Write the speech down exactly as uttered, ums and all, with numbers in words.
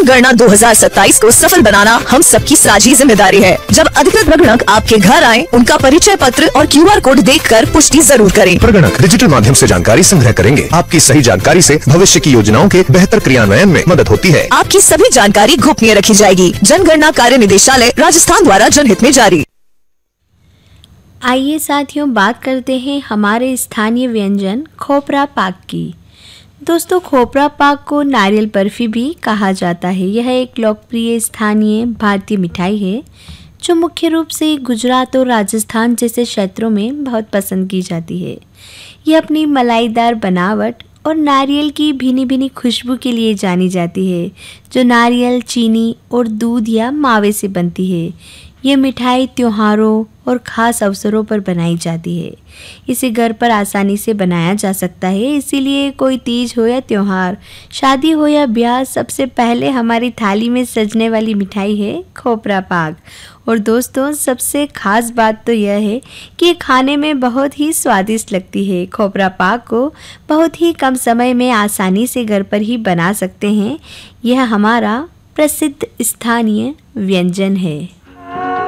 जनगणना दो हज़ार सत्ताईस को सफल बनाना हम सबकी साझी जिम्मेदारी है। जब अधिकृत प्रगणक आपके घर आए, उनका परिचय पत्र और क्यू आर कोड देखकर पुष्टि जरूर करें। प्रगणक डिजिटल माध्यम से जानकारी संग्रह करेंगे। आपकी सही जानकारी से भविष्य की योजनाओं के बेहतर क्रियान्वयन में मदद होती है। आपकी सभी जानकारी गोपनीय रखी जाएगी। जनगणना कार्य निदेशालय राजस्थान द्वारा जनहित में जारी। आइए साथियों, बात करते हैं हमारे स्थानीय व्यंजन खोपरा पाक की। दोस्तों, खोपरा पाक को नारियल बर्फी भी कहा जाता है। यह एक लोकप्रिय स्थानीय भारतीय मिठाई है जो मुख्य रूप से गुजरात और राजस्थान जैसे क्षेत्रों में बहुत पसंद की जाती है। यह अपनी मलाईदार बनावट और नारियल की भीनी भीनी खुशबू के लिए जानी जाती है, जो नारियल, चीनी और दूध या मावे से बनती है। ये मिठाई त्योहारों और ख़ास अवसरों पर बनाई जाती है। इसे घर पर आसानी से बनाया जा सकता है, इसीलिए कोई तीज हो या त्यौहार, शादी हो या ब्याह, सबसे पहले हमारी थाली में सजने वाली मिठाई है खोपरा पाक। और दोस्तों, सबसे ख़ास बात तो यह है कि खाने में बहुत ही स्वादिष्ट लगती है। खोपरा पाक को बहुत ही कम समय में आसानी से घर पर ही बना सकते हैं। यह हमारा प्रसिद्ध स्थानीय व्यंजन है।